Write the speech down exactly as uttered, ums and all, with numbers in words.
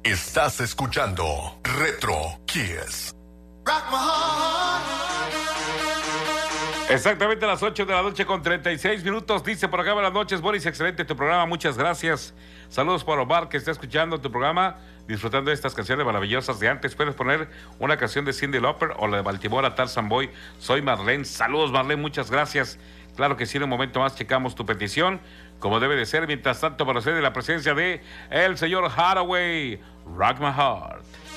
Estás escuchando Retro Kiss. Rock my heart. Exactamente a las ocho de la noche con treinta y seis minutos. Dice por acá, buenas noches, Boris, excelente tu programa, muchas gracias. Saludos para Omar, que está escuchando tu programa, disfrutando de estas canciones maravillosas de antes. Puedes poner una canción de Cyndi Lauper o la de Baltimore a Tarzan Boy. Soy Marlene. Saludos, Marlene, muchas gracias. Claro que sí, en un momento más checamos tu petición, como debe de ser. Mientras tanto, procede la presencia de el señor Hathaway, Rock My Heart.